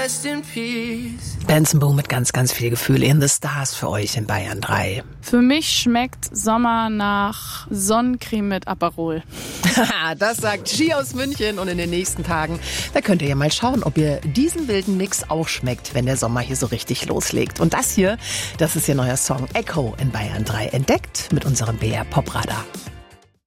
rest in peace. Benson Boone mit ganz, ganz viel Gefühl in the Stars für euch in Bayern 3. Für mich schmeckt Sommer nach Sonnencreme mit Aperol. Das sagt Ski aus München und in den nächsten Tagen, da könnt ihr ja mal schauen, ob ihr diesen wilden Mix auch schmeckt, wenn der Sommer hier so richtig loslegt. Und das hier, das ist ihr neuer Song Echo in Bayern 3 entdeckt mit unserem BR Pop Radar.